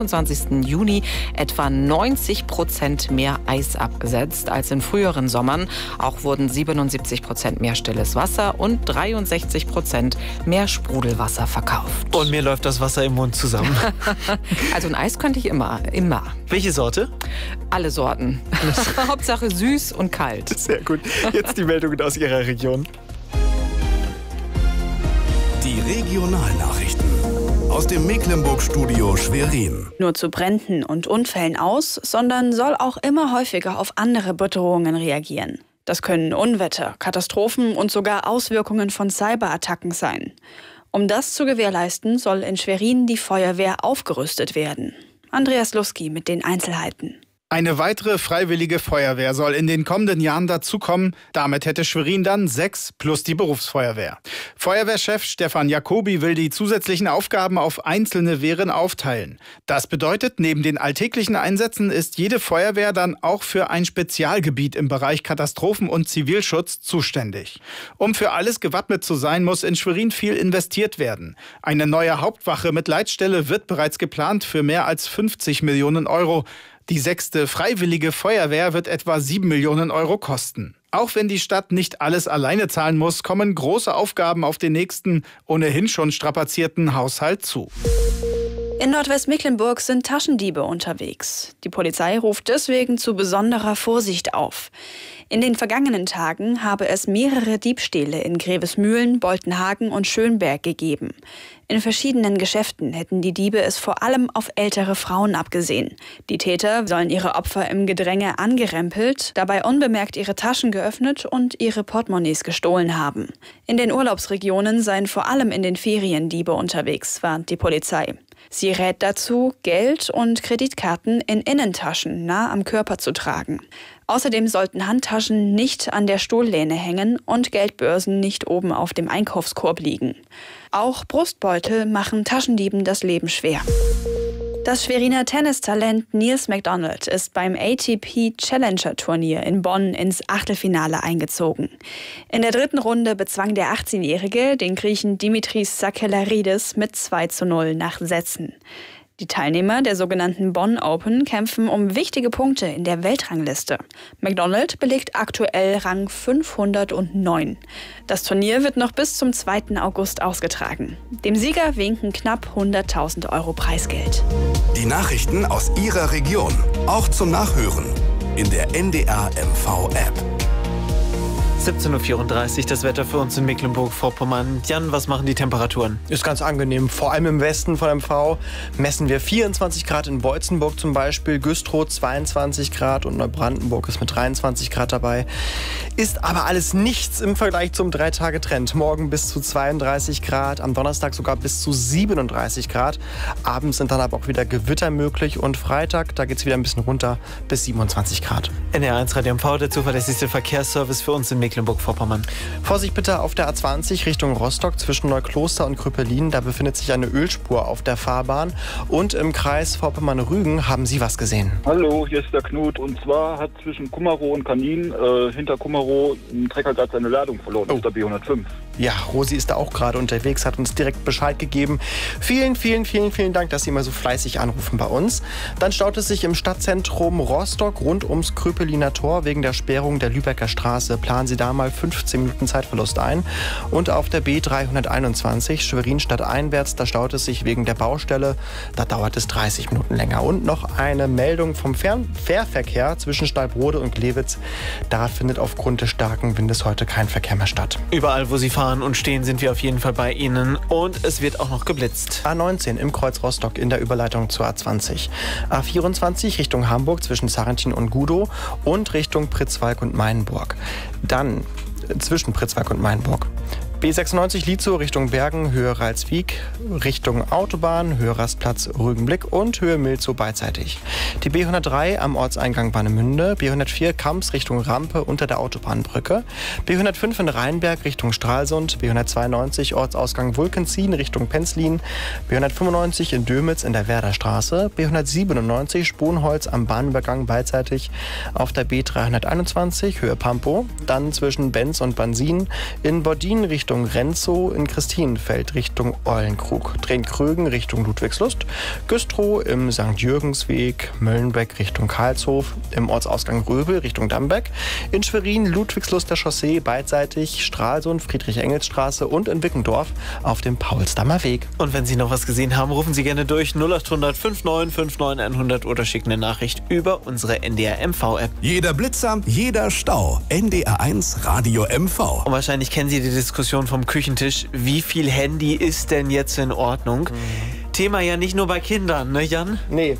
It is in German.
20. Juni etwa 90% mehr Eis abgesetzt als in früheren Sommern. Auch wurden 77% mehr stilles Wasser und 63% mehr Sprudelwasser verkauft. Und mir läuft das Wasser im Mund zusammen. Also ein Eis könnte ich immer. Welche Sorte? Alle Sorten. Hauptsache süß und kalt. Sehr gut. Jetzt die Meldungen aus Ihrer Region. Die Regionalnachrichten aus dem Mecklenburg-Studio Schwerin. Nur zu Bränden und Unfällen aus, sondern soll auch immer häufiger auf andere Bedrohungen reagieren. Das können Unwetter, Katastrophen und sogar Auswirkungen von Cyberattacken sein. Um das zu gewährleisten, soll in Schwerin die Feuerwehr aufgerüstet werden. Andreas Luski mit den Einzelheiten. Eine weitere freiwillige Feuerwehr soll in den kommenden Jahren dazukommen. Damit hätte Schwerin dann 6 plus die Berufsfeuerwehr. Feuerwehrchef Stefan Jacobi will die zusätzlichen Aufgaben auf einzelne Wehren aufteilen. Das bedeutet, neben den alltäglichen Einsätzen ist jede Feuerwehr dann auch für ein Spezialgebiet im Bereich Katastrophen- und Zivilschutz zuständig. Um für alles gewappnet zu sein, muss in Schwerin viel investiert werden. Eine neue Hauptwache mit Leitstelle wird bereits geplant für mehr als 50 Millionen Euro. Die 6. Freiwillige Feuerwehr wird etwa 7 Millionen Euro kosten. Auch wenn die Stadt nicht alles alleine zahlen muss, kommen große Aufgaben auf den nächsten, ohnehin schon strapazierten Haushalt zu. In Nordwestmecklenburg sind Taschendiebe unterwegs. Die Polizei ruft deswegen zu besonderer Vorsicht auf. In den vergangenen Tagen habe es mehrere Diebstähle in Grevesmühlen, Boltenhagen und Schönberg gegeben. In verschiedenen Geschäften hätten die Diebe es vor allem auf ältere Frauen abgesehen. Die Täter sollen ihre Opfer im Gedränge angerempelt, dabei unbemerkt ihre Taschen geöffnet und ihre Portemonnaies gestohlen haben. In den Urlaubsregionen seien vor allem in den Ferien Diebe unterwegs, warnt die Polizei. Sie rät dazu, Geld und Kreditkarten in Innentaschen nah am Körper zu tragen. Außerdem sollten Handtaschen nicht an der Stuhllehne hängen und Geldbörsen nicht oben auf dem Einkaufskorb liegen. Auch Brustbeutel machen Taschendieben das Leben schwer. Das Schweriner Tennistalent Niels McDonald ist beim ATP Challenger Turnier in Bonn ins Achtelfinale eingezogen. In der 3. Runde bezwang der 18-Jährige den Griechen Dimitris Sakellarides mit 2:0 nach Sätzen. Die Teilnehmer der sogenannten Bonn Open kämpfen um wichtige Punkte in der Weltrangliste. McDonald belegt aktuell Rang 509. Das Turnier wird noch bis zum 2. August ausgetragen. Dem Sieger winken knapp 100.000 Euro Preisgeld. Die Nachrichten aus Ihrer Region, auch zum Nachhören in der NDR MV-App. 17:34 Uhr, das Wetter für uns in Mecklenburg-Vorpommern. Jan, was machen die Temperaturen? Ist ganz angenehm. Vor allem im Westen von MV messen wir 24 Grad in Beutzenburg zum Beispiel, Güstrow 22 Grad und Neubrandenburg ist mit 23 Grad dabei. Ist aber alles nichts im Vergleich zum 3-Tage-Trend. Morgen bis zu 32 Grad, am Donnerstag sogar bis zu 37 Grad. Abends sind dann aber auch wieder Gewitter möglich und Freitag, da geht es wieder ein bisschen runter bis 27 Grad. NDR1 Radio MV, der zuverlässigste Verkehrsservice für uns in Mecklenburg-Vorpommern. Vorsicht bitte auf der A20 Richtung Rostock zwischen Neukloster und Krüppelin. Da befindet sich eine Ölspur auf der Fahrbahn. Und im Kreis Vorpommern-Rügen haben Sie was gesehen. Hallo, hier ist der Knut. Und zwar hat zwischen Kummerow und Kanin hinter Kummerow ein Trecker gerade seine Ladung verloren. Das ist der B105. Ja, Rosi ist da auch gerade unterwegs, hat uns direkt Bescheid gegeben. Vielen Dank, dass Sie immer so fleißig anrufen bei uns. Dann staut es sich im Stadtzentrum Rostock rund ums Krüppeliner Tor wegen der Sperrung der Lübecker Straße. Planen Sie da mal 15 Minuten Zeitverlust ein. Und auf der B321 Schwerin stadteinwärts, da staut es sich wegen der Baustelle. Da dauert es 30 Minuten länger. Und noch eine Meldung vom Fährverkehr zwischen Stallbrode und Glewitz. Da findet aufgrund des starken Windes heute kein Verkehr mehr statt. Überall, wo Sie fahren und stehen, sind wir auf jeden Fall bei Ihnen. Und es wird auch noch geblitzt. A19 im Kreuz Rostock in der Überleitung zur A20. A24 Richtung Hamburg zwischen Sarrentin und Gudow und Richtung Pritzwalk und Mainburg. Dann zwischen Pritzwalk und Mainburg. B96 Lietzow Richtung Bergen, Höhe Ralswiek, Richtung Autobahn, Höhe Rastplatz Rügenblick und Höhe Milzow beidseitig. Die B103 am Ortseingang Warnemünde, B104 Kamps Richtung Rampe unter der Autobahnbrücke, B105 in Rheinberg Richtung Stralsund, B192 Ortsausgang Vulkenzien Richtung Penzlin, B195 in Dömitz in der Werderstraße, B197 Sponholz am Bahnübergang beidseitig auf der B321 Höhe Pampow, dann zwischen Benz und Bansin in Bordin Richtung Richtung Renzow, in Christinenfeld Richtung Eulenkrug, Tränkrögen Richtung Ludwigslust, Güstrow im St. Jürgensweg, Möllenbeck Richtung Karlshof, im Ortsausgang Röbel Richtung Dambeck, in Schwerin Ludwigsluster Chaussee beidseitig, Stralsund, Friedrich-Engels-Straße und in Wickendorf auf dem Paulsdammer Weg. Und wenn Sie noch was gesehen haben, rufen Sie gerne durch 0800 59 59 100 oder schicken eine Nachricht über unsere NDR MV-App. Jeder Blitzer, jeder Stau. NDR1 Radio MV. Und wahrscheinlich kennen Sie die Diskussion vom Küchentisch. Wie viel Handy ist denn jetzt in Ordnung? Thema ja nicht nur bei Kindern, ne Jan? Nee,